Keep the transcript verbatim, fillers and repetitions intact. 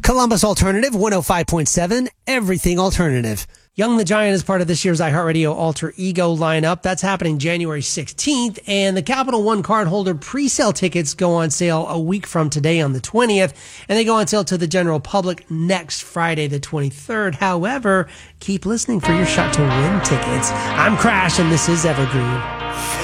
Columbus Alternative one oh five point seven, everything alternative. Young the Giant is part of this year's iHeartRadio Alter Ego lineup. That's happening January sixteenth, and the Capital One cardholder pre-sale tickets go on sale a week from today on the twentieth, and they go on sale to the general public next Friday the twenty-third. However, keep listening for your shot to win tickets. I'm Crash, and this is Evergreen.